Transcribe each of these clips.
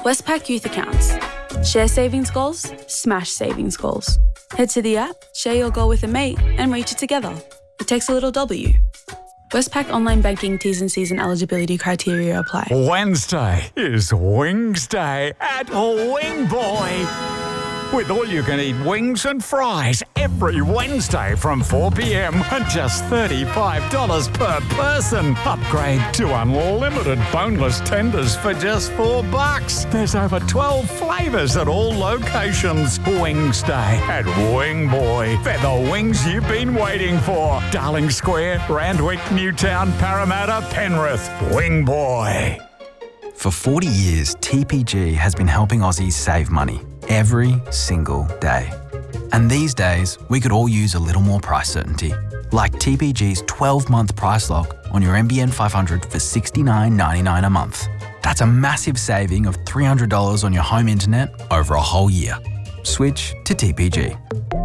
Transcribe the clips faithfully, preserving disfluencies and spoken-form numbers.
Westpac Youth Accounts. Share savings goals, smash savings goals. Head to the app, share your goal with a mate, and reach it together. It takes a little W. Westpac Online Banking T's and C's and eligibility criteria apply. Wednesday is Wings Day at Wing Boy. With all-you-can-eat wings and fries every Wednesday from four p.m. and just thirty-five dollars per person. Upgrade to unlimited boneless tenders for just four bucks. There's over twelve flavours at all locations. Wings Day at Wing Boy. They're the wings you've been waiting for. Darling Square, Randwick, Newtown, Parramatta, Penrith. Wing Boy. For forty years, T P G has been helping Aussies save money every single day. And these days, we could all use a little more price certainty. Like T P G's twelve-month price lock on your N B N five hundred for sixty-nine ninety-nine a month. That's a massive saving of three hundred dollars on your home internet over a whole year. Switch to T P G.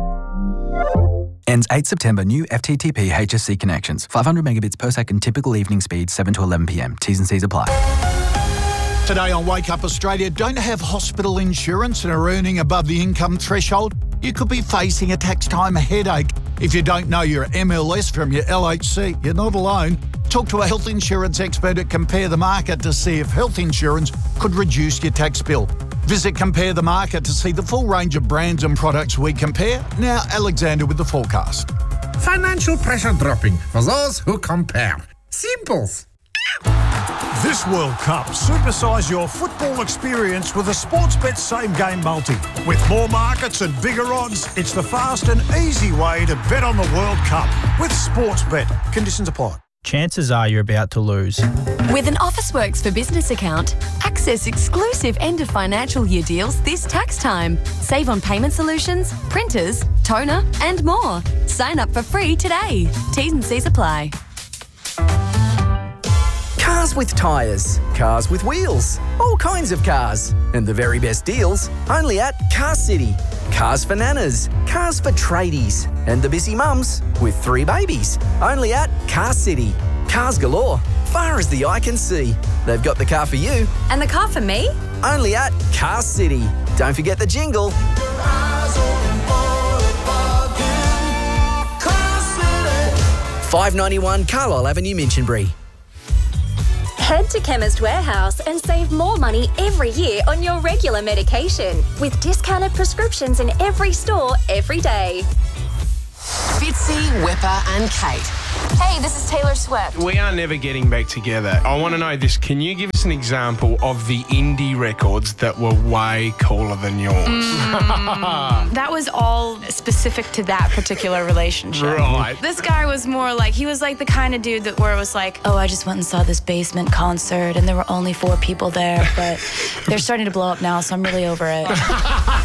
Ends eighth September. New F T T P H S C connections. five hundred megabits per second. Typical evening speed seven to eleven p.m. T's and C's apply. Today on Wake Up Australia, don't have hospital insurance and are earning above the income threshold? You could be facing a tax time headache. If you don't know your M L S from your L H C, you're not alone. Talk to a health insurance expert at Compare the Market to see if health insurance could reduce your tax bill. Visit Compare the Market to see the full range of brands and products we compare. Now, Alexander with the forecast. Financial pressure dropping for those who compare. Simples. This World Cup, supersize your football experience with a Sportsbet Same Game Multi. With more markets and bigger odds, it's the fast and easy way to bet on the World Cup with Sportsbet. Conditions apply. Chances are you're about to lose. With an Officeworks for Business account, access exclusive end of financial year deals this tax time. Save on payment solutions, printers, toner, and more. Sign up for free today. T's and C's apply. Cars with tyres, cars with wheels, all kinds of cars. And the very best deals only at Car City. Cars for nanas, cars for tradies, and the busy mums with three babies. Only at Car City. Cars galore, far as the eye can see. They've got the car for you. And the car for me? Only at Car City. Don't forget the jingle. five ninety-one Carlisle Avenue, Minchinbury. Head to Chemist Warehouse and save more money every year on your regular medication with discounted prescriptions in every store every day. Fitzy, Whipper and Kate. Hey, this is Taylor Swift. We are never getting back together. I want to know this. Can you give us an example of the indie records that were way cooler than yours? Mm, that was all specific to that particular relationship. Right. This guy was more like, he was like the kind of dude that where it was like, oh, I just went and saw this basement concert and there were only four people there, but they're starting to blow up now, so I'm really over it.